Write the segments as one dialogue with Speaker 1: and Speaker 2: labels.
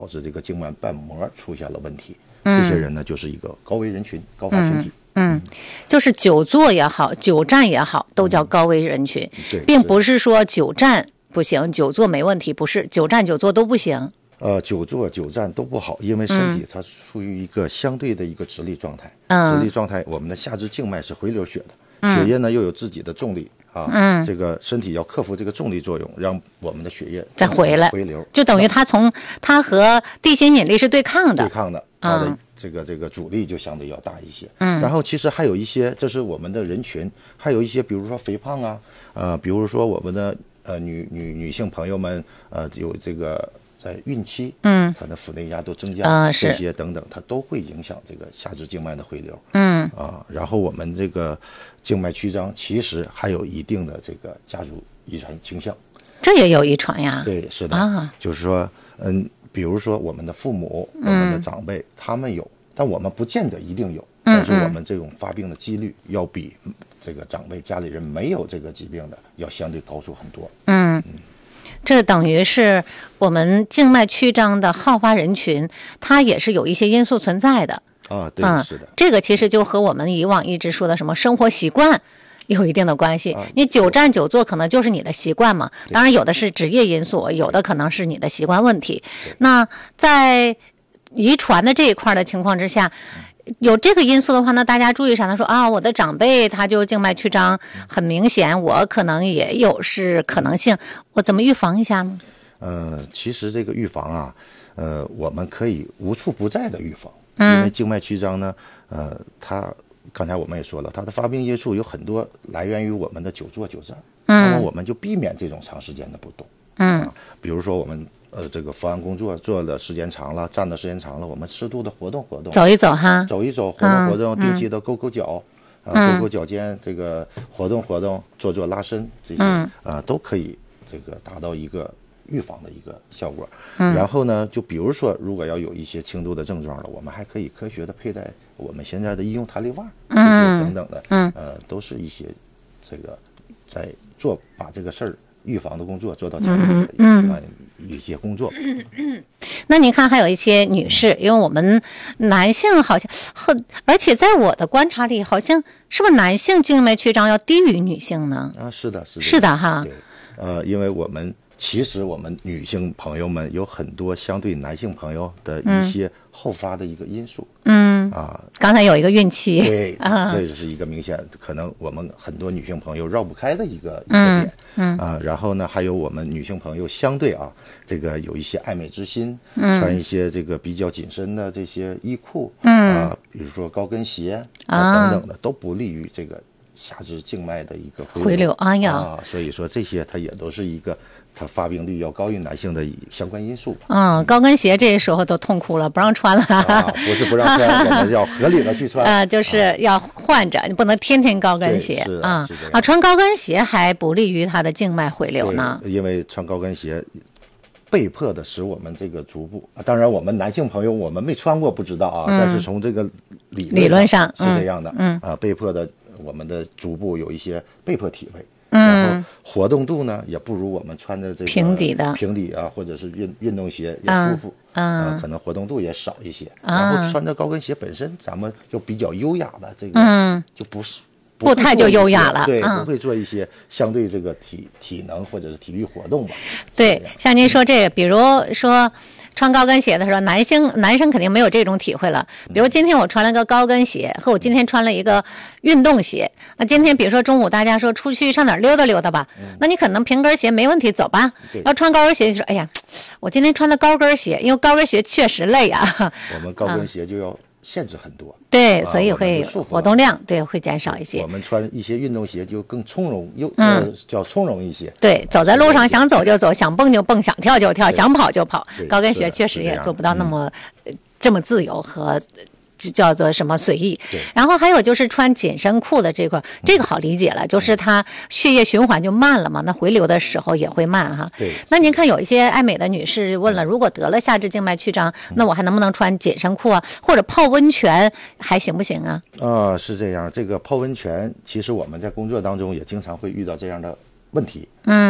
Speaker 1: 导致这个静脉瓣膜出现了问题。这些人呢，就是一个高危人群、高发群体。
Speaker 2: 就是久坐也好，久站也好，都叫高危人群，并不是说久站不行，久坐没问题，不是久站久坐都不行。
Speaker 1: 久坐久站都不好，因为身体它处于一个相对的一个直立状态。直立状态，我们的下肢静脉是回流血的，血液呢又有自己的重力啊。这个身体要克服这个重力作用，让我们的血液
Speaker 2: 再回
Speaker 1: 流，
Speaker 2: 就等于它和地心引力是对抗的。
Speaker 1: 它的这个阻力就相对要大一些。然后其实还有一些，这是我们的人群，还有一些比如说肥胖啊，比如说我们的女性朋友们有这个在孕期，她的腹内压都增加，这些等等，它都会影响这个下肢静脉的回流。然后我们这个静脉曲张其实还有一定的这个家族遗传倾向。
Speaker 2: 这也有遗传呀？
Speaker 1: 对，是的。就是说，比如说我们的父母、我们的长辈，他们有，但我们不见得一定有。但是我们这种发病的几率要比这个长辈家里人没有这个疾病的要相对高出很多。
Speaker 2: 这等于是我们静脉曲张的好发人群，它也是有一些因素存在的。
Speaker 1: 对，是的。
Speaker 2: 这个其实就和我们以往一直说的什么生活习惯有一定的关系。你久站久坐可能就是你的习惯嘛，当然有的是职业因素，有的可能是你的习惯问题。那在遗传的这一块的情况之下，有这个因素的话呢，大家注意啥呢？说我的长辈他就静脉曲张很明显，我可能也有是可能性，我怎么预防一下呢？
Speaker 1: 其实这个预防我们可以无处不在的预防。因为静脉曲张呢，它刚才我们也说了，它的发病因素有很多来源于我们的久坐久站，那么我们就避免这种长时间的不动。比如说我们这个伏案工作做的时间长了，站的时间长了，我们适度的活动活动，
Speaker 2: 走一走哈，
Speaker 1: 走一走，活动活动，定期的勾勾脚，勾勾脚尖，这个活动活动，做做拉伸，这些都可以这个达到一个预防的一个效果。然后呢，就比如说如果要有一些轻度的症状了，我们还可以科学的佩戴我们现在的医用弹力袜，这些等等的，都是一些这个在把这个事儿预防的工作做到前面的一些工作。
Speaker 2: 那您看还有一些女士，因为我们男性好像而且在我的观察里，好像是不是男性静脉曲张要低于女性呢？
Speaker 1: 是的
Speaker 2: 哈。
Speaker 1: 对，因为其实我们女性朋友们有很多相对男性朋友的一些后发的一个因素。
Speaker 2: 刚才有一个孕期，
Speaker 1: 对，这是一个明显可能我们很多女性朋友绕不开的一个点。然后呢，还有我们女性朋友相对这个有一些爱美之心，穿一些这个比较紧身的这些衣裤，比如说高跟鞋等等的，都不利于这个下肢静脉的一个回流。所以说这些它也都是一个它发病率要高于男性的相关因素。
Speaker 2: 高跟鞋这时候都痛苦了，不让穿了。
Speaker 1: 不是不让穿，我们要合理的去穿。
Speaker 2: 就是要换着，你不能天天高跟鞋穿高跟鞋还不利于它的静脉回流呢。
Speaker 1: 因为穿高跟鞋被迫的使我们这个足部，当然我们男性朋友我们没穿过不知道但是从这个理论上是这样的。被迫的我们的足部有一些被迫体位。然后活动度呢也不如我们穿的这个平底或者是运动鞋也舒服。可能活动度也少一些。然后穿着高跟鞋本身咱们就比较优雅的这个就不
Speaker 2: 太就优雅了。
Speaker 1: 对，不会做一些相对这个体能或者是体育活动吧。
Speaker 2: 对，像您说这个，比如说穿高跟鞋的时候，男生肯定没有这种体会了。比如今天我穿了个高跟鞋，和我今天穿了一个运动鞋。那今天比如说中午大家说出去上哪儿溜达溜达吧，那你可能平跟鞋没问题，走吧。要穿高跟鞋就说，哎呀，我今天穿的高跟鞋，因为高跟鞋确实累啊。
Speaker 1: 我们高跟鞋就要限制很多。
Speaker 2: 对，所以会活动量会减少一些。
Speaker 1: 我们穿一些运动鞋就更从容，叫从容一些。
Speaker 2: 对，走在路上想走就走，想蹦就蹦，想跳就跳，想跑就跑。高跟鞋确实也做不到那么这么自由和叫做什么随意。然后还有就是穿紧身裤的这块，这个好理解了，就是它血液循环就慢了嘛，那回流的时候也会慢哈。
Speaker 1: 对。
Speaker 2: 那您看有一些爱美的女士问了，如果得了下肢静脉曲张，那我还能不能穿紧身裤或者泡温泉还行不行啊？
Speaker 1: 是这样，这个泡温泉其实我们在工作当中也经常会遇到这样的问题。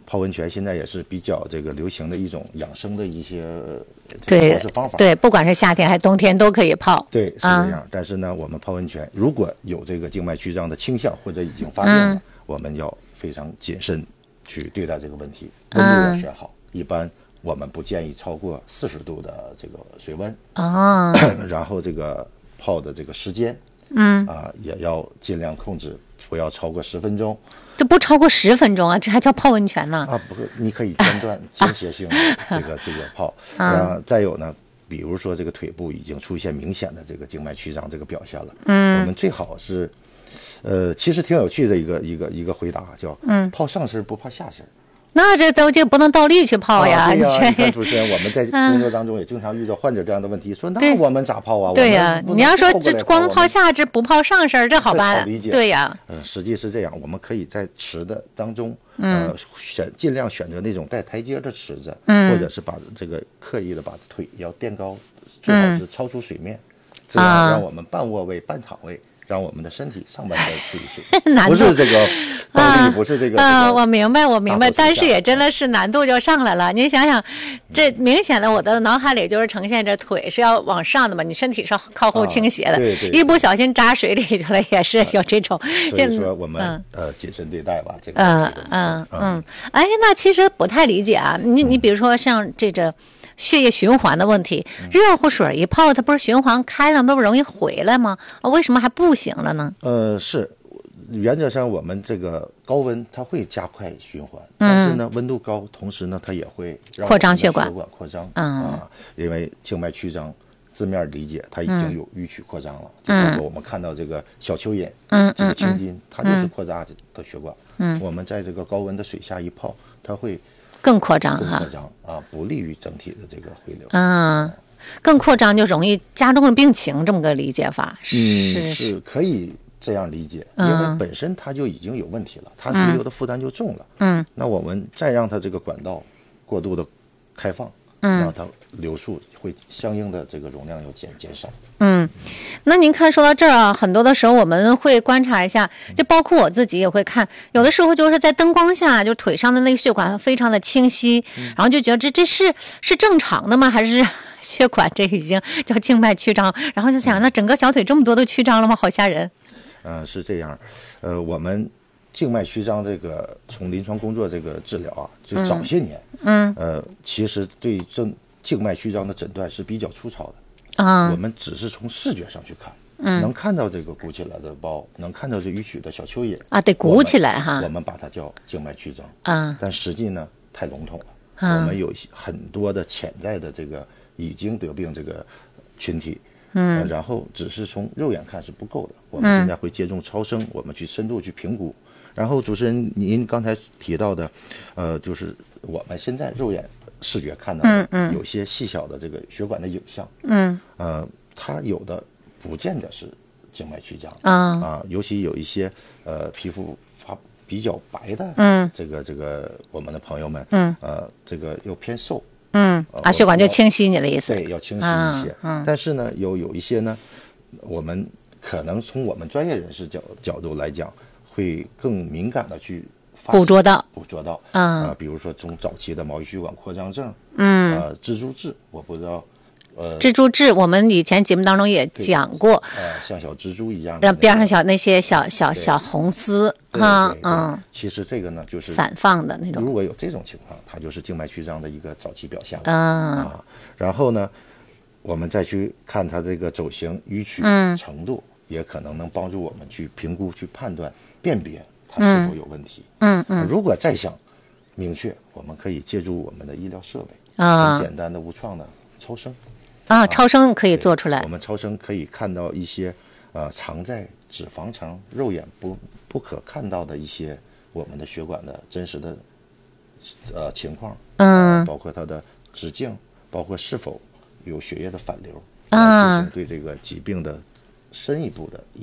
Speaker 1: 泡温泉现在也是比较这个流行的一种养生的一些
Speaker 2: 对
Speaker 1: 方法。
Speaker 2: 对，不管是夏天还是冬天都可以泡。
Speaker 1: 对，是这样。但是呢，我们泡温泉如果有这个静脉曲张的倾向或者已经发病了，我们要非常谨慎去对待这个问题，温度要选好。一般我们不建议超过40度的这个水温。然后这个泡的这个时间，也要尽量控制，不要超过10分钟。
Speaker 2: 这不超过10分钟啊，这还叫泡温泉呢？
Speaker 1: 不是，你可以间断间歇性的这个泡。再有呢，比如说这个腿部已经出现明显的这个静脉曲张这个表现了，我们最好是，其实挺有趣的一个回答，叫泡上身不泡下身。
Speaker 2: 那这都就不能倒立去泡呀？
Speaker 1: 对呀，你看主持人，我们在工作当中也经常遇到患者这样的问题，说那我们咋泡啊？
Speaker 2: 对呀，你要说这光泡下肢不泡上身，这好办？
Speaker 1: 好理解。
Speaker 2: 对呀，
Speaker 1: 实际是这样，我们可以在池的当中，尽量选择那种带台阶的池子，或者是把这个刻意的把腿要垫高，最好是超出水面，这样让我们半卧位、半躺位。让我们的身体上半身试一试，不是这个倒立，不是这个。
Speaker 2: 我明白，但是也真的是难度就上来了。你想想，这明显的我的脑海里就是呈现着腿是要往上的嘛，你身体是靠后倾斜的，
Speaker 1: 对，
Speaker 2: 一不小心扎水里去了，也是有这种。
Speaker 1: 所以说我们谨慎对待吧，这个。
Speaker 2: 哎，那其实不太理解啊，你比如说像这个。血液循环的问题，热乎水一泡，它不是循环开了，那不容易回来吗？为什么还不行了呢？
Speaker 1: 是，原则上我们这个高温它会加快循环，但是呢，温度高，同时呢，它也会让
Speaker 2: 扩张血管
Speaker 1: 扩张因为静脉曲张字面理解，它已经有迂曲扩张了。比如说我们看到这个小蚯蚓，这个青筋，它就是扩大的血管。我们在这个高温的水下一泡，它会。
Speaker 2: 更扩张
Speaker 1: 不利于整体的这个回流。
Speaker 2: 更扩张就容易加重病情，这么个理解法
Speaker 1: 是可以这样理解，因为本身它就已经有问题了，它回流的负担就重了。那我们再让它这个管道过度的开放，让它流速会相应的这个容量要减少。
Speaker 2: 那您看说到这儿啊，很多的时候我们会观察一下，就包括我自己也会看，有的时候就是在灯光下，就腿上的那个血管非常的清晰，然后就觉得这是正常的吗？还是血管这已经叫静脉曲张？然后就想，那整个小腿这么多都曲张了吗？好吓人。
Speaker 1: 是这样，我们静脉曲张这个从临床工作这个治疗啊，就早些年，其实对静脉曲张的诊断是比较粗糙的。我们只是从视觉上去看，能看到这个鼓起来的包，能看到这迂曲的小蚯蚓
Speaker 2: 得鼓起来哈。
Speaker 1: 我们把它叫静脉曲张但实际呢太笼统了。我们有很多的潜在的这个已经得病这个群体，然后只是从肉眼看是不够的。我们现在会借重超声，我们去深度去评估。然后主持人您刚才提到的，就是我们现在肉眼视觉看到的有些细小的这个血管的影像，它有的不见得是静脉曲张尤其有一些皮肤发比较白的这个我们的朋友们，这个又偏瘦，
Speaker 2: 血管就清晰，你的意思？
Speaker 1: 对，要清晰一些。但是呢，有一些呢，我们可能从我们专业人士角度来讲，会更敏感的去
Speaker 2: 捕捉到，
Speaker 1: 比如说从早期的毛细血管扩张症，蜘蛛痣，我不知道，
Speaker 2: 蜘蛛痣，我们以前节目当中也讲过，
Speaker 1: 像小蜘蛛一样的，
Speaker 2: 让边上那些小红丝，
Speaker 1: 其实这个呢就是
Speaker 2: 散放的那种，
Speaker 1: 如果有这种情况，它就是静脉曲张的一个早期表现了然后呢，我们再去看它这个走形迂曲程度，也可能帮助我们去评估、去判断、辨别它是否有问题。如果再想明确，我们可以借助我们的医疗设备，很简单的无创的超声
Speaker 2: 超声可以做出来。
Speaker 1: 我们超声可以看到一些藏在脂肪层、肉眼不可看到的一些我们的血管的真实的情况，包括它的直径，包括是否有血液的反流，来进行对这个疾病的深一步的一个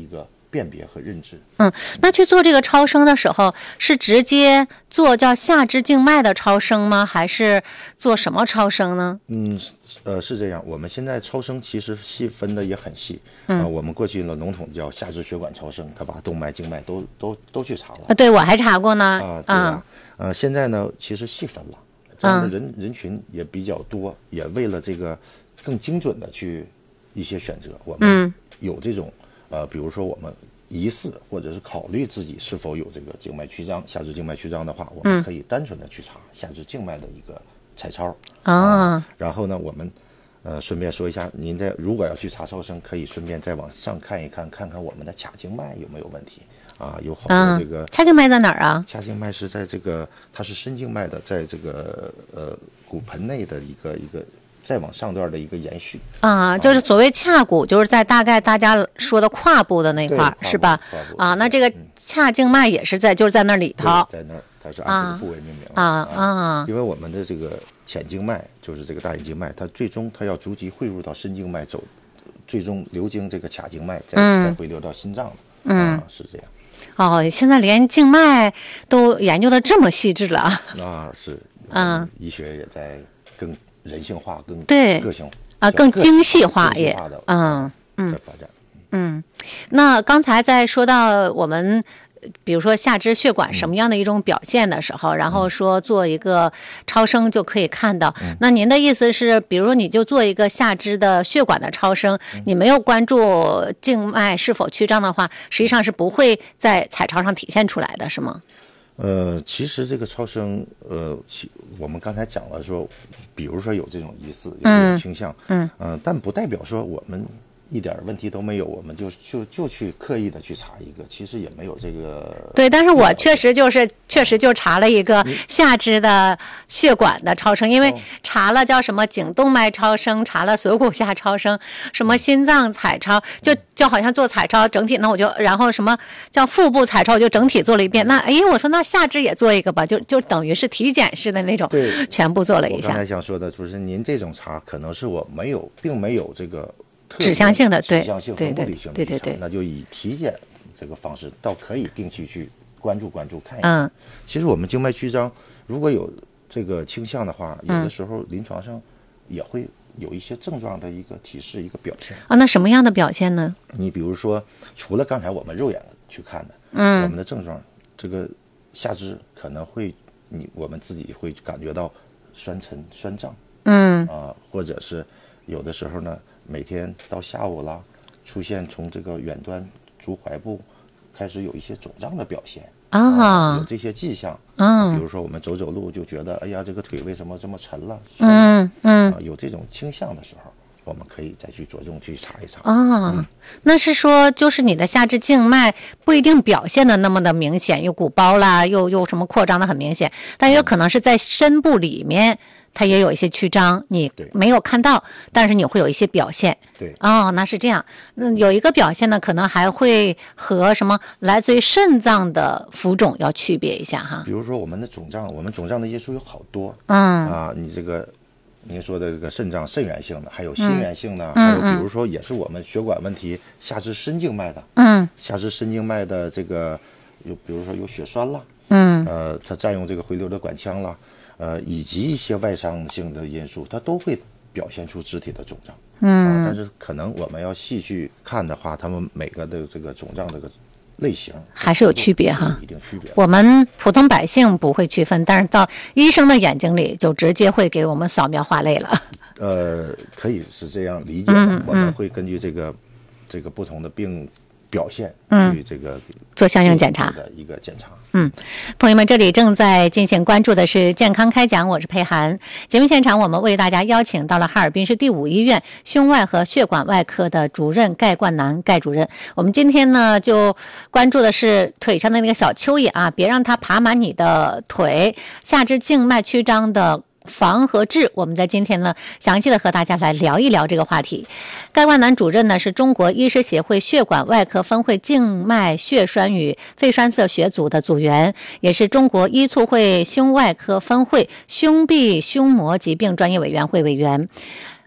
Speaker 1: 辨别和认知。
Speaker 2: 那去做这个超声的时候，是直接做叫下肢静脉的超声吗？还是做什么超声呢？
Speaker 1: 是这样。我们现在超声其实细分的也很细。我们过去呢笼统叫下肢血管超声，他把动脉、静脉都去查了。
Speaker 2: 对，我还查过呢。
Speaker 1: 对吧？现在呢，其实细分了，这样的人群也比较多，也为了这个更精准的去一些选择，我们有这种比如说我们疑似或者是考虑自己是否有这个静脉曲张、下肢静脉曲张的话，我们可以单纯的去查下肢静脉的一个彩超。然后呢，我们顺便说一下，您如果要去查超声，可以顺便再往上看一看，看看我们的髂静脉有没有问题。有好多这个
Speaker 2: 髂静脉在哪儿啊？
Speaker 1: 髂静脉是在这个，它是深静脉的，在这个骨盆内的一个再往上段的一个延续。
Speaker 2: 就是所谓髂骨，就是在大概大家说的胯部的那块是吧？那这个髂静脉也是就是在那里头，
Speaker 1: 在那儿，它是按这个部位命名因为我们的这个浅静脉就是这个大隐静脉，它最终它要逐级汇入到深静脉走，最终流经这个髂静脉，再回流到心脏的。是这样。
Speaker 2: 现在连静脉都研究的这么细致了
Speaker 1: 是。医学也在更人性化、更个性
Speaker 2: 更精细化也
Speaker 1: 在发展。
Speaker 2: 那刚才在说到我们比如说下肢血管什么样的一种表现的时候，然后说做一个超声就可以看到。那您的意思是，比如说你就做一个下肢的血管的超声，你没有关注静脉是否曲张的话，实际上是不会在彩超上体现出来的，是吗？
Speaker 1: 其实这个超声，我们刚才讲了说，比如说有这种疑似，有这种倾向，但不代表说我们一点问题都没有，我们就去刻意的去查一个，其实也没有这个。
Speaker 2: 对，但是我确实就查了一个下肢的血管的超声，因为查了叫什么颈动脉超声，查了锁骨下超声，什么心脏彩超，就好像做彩超整体，那我就然后什么叫腹部彩超，我就整体做了一遍。那我说那下肢也做一个吧，就等于是体检式的那种，全部做了一下。
Speaker 1: 我刚才想说的就是您这种查可能是我并没有这个。
Speaker 2: 指向性的，
Speaker 1: 指向性和目的性的，对，那就以体检这个方式，倒可以定期去关注看一看。其实我们静脉曲张如果有这个倾向的话，有的时候临床上也会有一些症状的一个提示，一个表现。
Speaker 2: 那什么样的表现呢？
Speaker 1: 你比如说，除了刚才我们肉眼去看的，我们的症状，这个下肢可能会我们自己会感觉到酸沉、酸胀，或者是有的时候呢。每天到下午了，出现从这个远端足踝部开始有一些肿胀的表现有这些迹象。比如说我们走路就觉得，哎呀，这个腿为什么这么沉了？有这种倾向的时候，我们可以再去着重去查一查。
Speaker 2: 那是说，就是你的下肢静脉不一定表现的那么的明显，有鼓包啦，又什么扩张的很明显，但有可能是在深部里面。它也有一些曲张，你没有看到，但是你会有一些表现。
Speaker 1: 对，
Speaker 2: 那是这样。有一个表现呢，可能还会和什么来自于肾脏的浮肿要区别一下哈。
Speaker 1: 比如说我们肿胀的因素有好多。你这个您说的这个肾源性的，还有心源性的，还有比如说也是我们血管问题，下肢深静脉的。下肢深静脉的这个比如说有血栓了。它占用这个回流的管腔了。以及一些外伤性的因素，它都会表现出肢体的肿胀。但是可能我们要细去看的话，他们每个的这个肿胀这个类型
Speaker 2: 还是有区别哈，
Speaker 1: 一定区别。
Speaker 2: 我们普通百姓不会区分，但是到医生的眼睛里就直接会给我们扫描划类了。
Speaker 1: 可以是这样理解。我们会根据这个不同的病表现去这个
Speaker 2: 做相应检查
Speaker 1: 的一个检查。
Speaker 2: 朋友们，这里正在进行关注的是健康开讲，我是佩涵。节目现场我们为大家邀请到了哈尔滨市第5医院胸外和血管外科的主任盖冠南盖主任。我们今天呢就关注的是腿上的那个小蚯蚓别让它爬满你的腿，下肢静脉曲张的防和治，我们在今天呢详细的和大家来聊一聊这个话题。盖冠南主任呢是中国医师协会血管外科分会静脉血栓与肺栓塞学组的组员，也是中国医促会胸外科分会胸壁胸膜疾病专业委员会委员。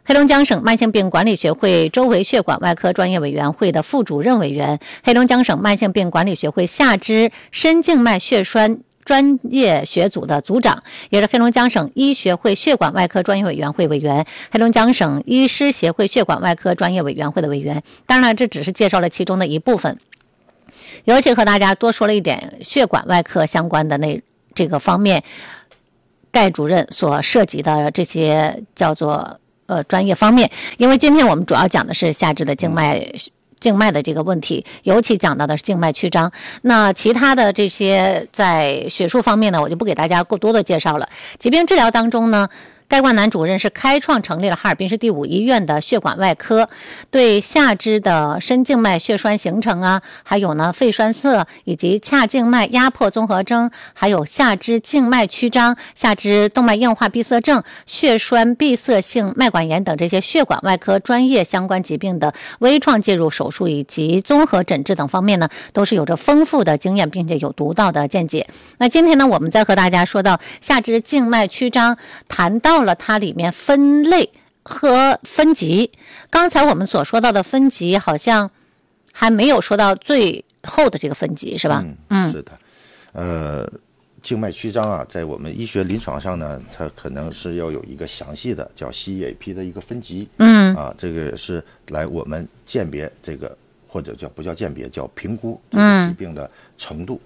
Speaker 2: 黑龙江省慢性病管理学会周围血管外科专业委员会的副主任委员，黑龙江省慢性病管理学会下肢深静脉血栓专业学组的组长，也是黑龙江省医学会血管外科专业委员会委员，黑龙江省医师协会血管外科专业委员会的委员。当然，这只是介绍了其中的一部分，尤其和大家多说了一点血管外科相关的这个方面，盖主任所涉及的这些叫做专业方面。因为今天我们主要讲的是下肢的静脉的这个问题，尤其讲到的是静脉曲张。那其他的这些在学术方面呢，我就不给大家过多的介绍了。疾病治疗当中呢，该管男主任是开创成立了哈尔滨市第5医院的血管外科，对下肢的深静脉血栓形成啊，还有呢肺栓塞以及髂静脉压迫综合征，还有下肢静脉曲张、下肢动脉硬化闭塞症、血栓闭塞性脉管炎等这些血管外科专业相关疾病的微创介入手术以及综合诊治等方面呢，都是有着丰富的经验，并且有独到的见解。那今天呢，我们再和大家说到下肢静脉曲张，谈到了它里面分类和分级。刚才我们所说到的分级好像还没有说到最后的这个分级，是吧？
Speaker 1: 是的。静脉曲张啊，在我们医学临床上呢，它可能是要有一个详细的叫 CEAP 的一个分级。这个是来我们鉴别这个，或者不叫鉴别，叫评估这个疾病的程度。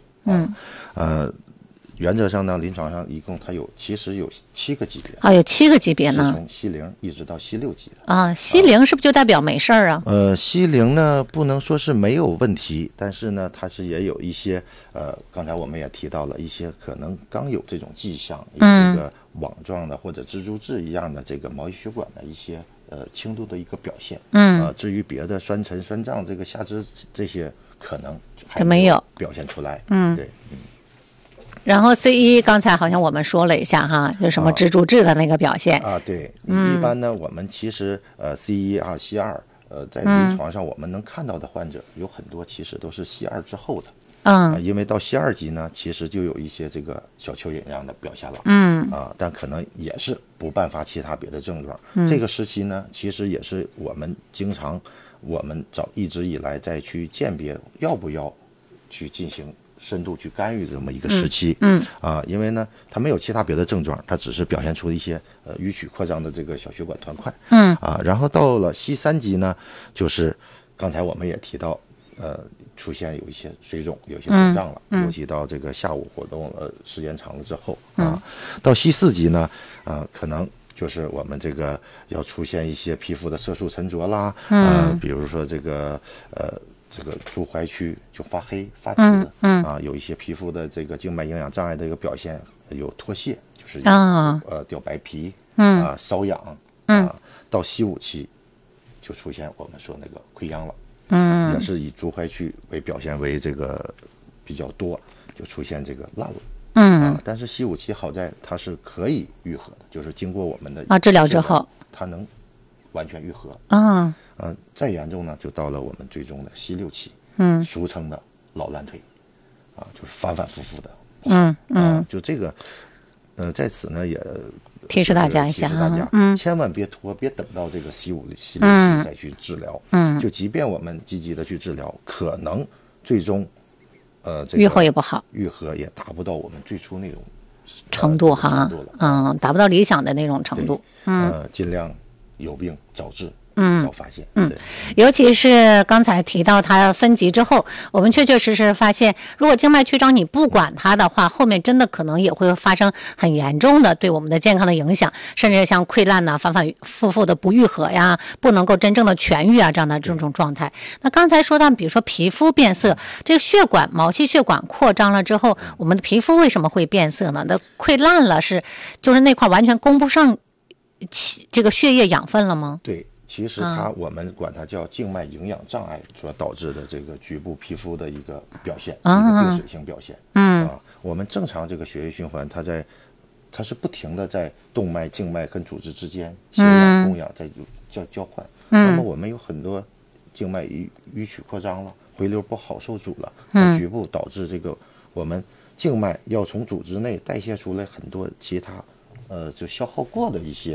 Speaker 1: 原则上呢，临床上一共其实有7个级别
Speaker 2: 啊，有7个级别呢，
Speaker 1: 是从C0一直到C6级的
Speaker 2: 啊。C0是不是就代表没事儿啊
Speaker 1: ？C0呢不能说是没有问题，但是呢它是也有一些刚才我们也提到了一些可能刚有这种迹象，有这个网状的或者蜘蛛痣一样的这个毛细血管的一些轻度的一个表现。至于别的栓沉、栓胀这个下肢这些可能还没有表现出来。对。
Speaker 2: 然后 C1 刚才好像我们说了一下哈，就什么蜘蛛痣的那个表现
Speaker 1: 对。一般呢我们其实C1 啊 C2 在临床上我们能看到的患者有很多其实都是 C2 之后的。因为到C2级呢其实就有一些这个小蚯蚓一样的表现了。但可能也是不伴发其他别的症状。这个时期呢其实也是我们一直以来再去鉴别要不要去进行深度去干预这么一个时期。因为呢它没有其他别的症状，它只是表现出一些迂曲扩张的这个小血管团块。然后到了C3级呢，就是刚才我们也提到出现有一些水肿，有些肿胀了，尤其到这个下午活动时间长了之后到C4级呢可能就是我们这个要出现一些皮肤的色素沉着啦。比如说这个足踝区就发黑发紫。有一些皮肤的这个静脉营养障碍的一个表现，有脱屑，就是掉白皮。瘙痒。到C5期就出现我们说那个溃疡了。也是以足踝区为表现为这个比较多，就出现这个烂了。但是C5期好在它是可以愈合的，就是经过我们的
Speaker 2: 治疗之后，
Speaker 1: 它能完全愈合。再严重呢，就到了我们最终的C6期。俗称的老烂腿。就是反反复复的。就这个在此呢也
Speaker 2: 提示大家一下，
Speaker 1: 千万别拖，别等到这个C5、C6期再去治疗。就即便我们积极的去治疗，可能最终
Speaker 2: 愈合也不好，
Speaker 1: 愈合也达不到我们最初那种
Speaker 2: 程度哈。达不到理想的那种程度。
Speaker 1: 尽量有病早治。早发现。
Speaker 2: 尤其是刚才提到它分级之后，我们确确实实发现，如果静脉曲张你不管它的话，后面真的可能也会发生很严重的对我们的健康的影响，甚至像溃烂呐、反反复复的不愈合呀，不能够真正的痊愈啊，这样的这种状态。那刚才说到，比如说皮肤变色，这个血管毛细血管扩张了之后，我们的皮肤为什么会变色呢？那溃烂了就是那块完全供不上这个血液养分了吗？
Speaker 1: 对。其实我们管它叫静脉营养障碍所导致的这个局部皮肤的一个表现，一个病水性表现。我们正常这个血液循环，它是不停的在动脉、静脉跟组织之间血氧供氧在交换。那么我们有很多静脉迂曲扩张了，回流不好受阻了，局部导致这个我们静脉要从组织内代谢出来很多其他就消耗过的一些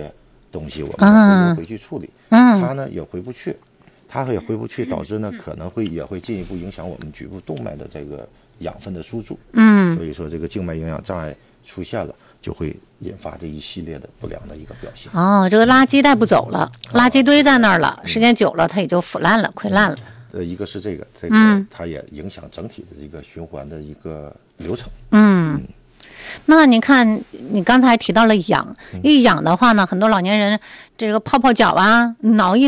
Speaker 1: 东西我们回去处理，
Speaker 2: 它
Speaker 1: 呢也回不去，导致呢可能也会进一步影响我们局部动脉的这个养分的输注，所以说这个静脉营养障碍出现了，就会引发这一系列的不良的一个表现。
Speaker 2: 这个垃圾带不走了，垃圾堆在那儿了，时间久了它也就腐烂了、溃烂了。
Speaker 1: 一个是这个它也影响整体的这个循环的一个流程。
Speaker 2: 那你看，你刚才提到了养，一养的话呢，很多老年人这个泡泡脚啊，挠一